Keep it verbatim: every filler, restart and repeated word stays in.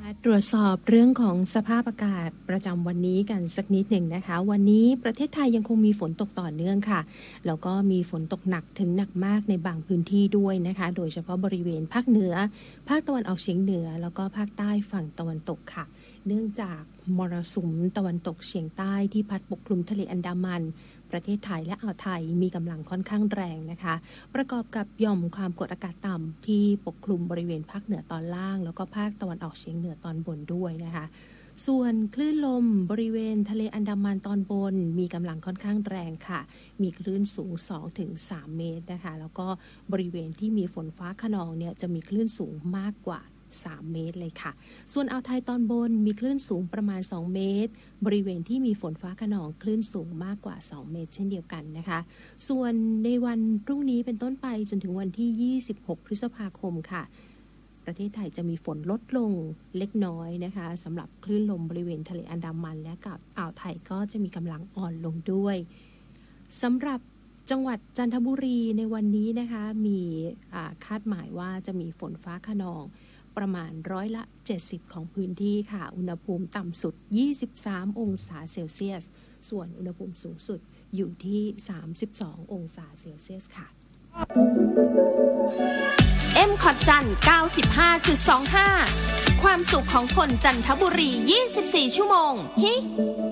ตรวจสอบเรื่องของสภาพอากาศประจำวันนี้กันสักนิดหนึ่งนะคะวันนี้ประเทศไทยยังคงมีฝนตกต่อเนื่องค่ะแล้วก็มีฝนตกหนักถึงหนักมากในบางพื้นที่ด้วยนะคะโดยเฉพาะบริเวณภาคเหนือภาคตะวันออกเฉียงเหนือแล้วก็ภาคใต้ฝั่งตะวันตกค่ะเนื่องจากมรสุมตะวันตกเฉียงใต้ที่พัดปกคลุมทะเลอันดามันประเทศไทยและอ่าวไทยมีกำลังค่อนข้างแรงนะคะประกอบกับหย่อมความกดอากาศต่ำที่ปกคลุมบริเวณภาคเหนือตอนล่างแล้วก็ภาคตะวันออกเฉียงเหนือตอนบนด้วยนะคะส่วนคลื่นลมบริเวณทะเลอันดามันตอนบนมีกำลังค่อนข้างแรงค่ะมีคลื่นสูง สองถึงสาม เมตรนะคะแล้วก็บริเวณที่มีฝนฟ้าคะนองเนี่ยจะมีคลื่นสูงมากกว่าสามเมตรเลยค่ะส่วนอ่าวไทยตอนบนมีคลื่นสูงประมาณสองเมตรบริเวณที่มีฝนฟ้าคะนองคลื่นสูงมากกว่าสองเมตรเช่นเดียวกันนะคะส่วนในวันพรุ่งนี้เป็นต้นไปจนถึงวันที่ยี่สิบหกพฤษภาคมค่ะประเทศไทยจะมีฝนลดลงเล็กน้อยนะคะสำหรับคลื่นลมบริเวณทะเลอันดามันและกับอ่าวไทยก็จะมีกำลังอ่อนลงด้วยสำหรับจังหวัดจันทบุรีในวันนี้นะคะมีคาดหมายว่าจะมีฝนฟ้าคะนองประมาณร้อยละเจ็ดสิบของพื้นที่ค่ะอุณหภูมิต่ำสุดยี่สิบสามองศาเซลเซียสส่วนอุณหภูมิสูงสุดอยู่ที่สามสิบสององศาเซลเซียสค่ะเอ็ม คอท จันทร์ เก้าสิบห้าจุดสองห้า ความสุขของคนจันทบุรียี่สิบสี่ชั่วโมงฮิ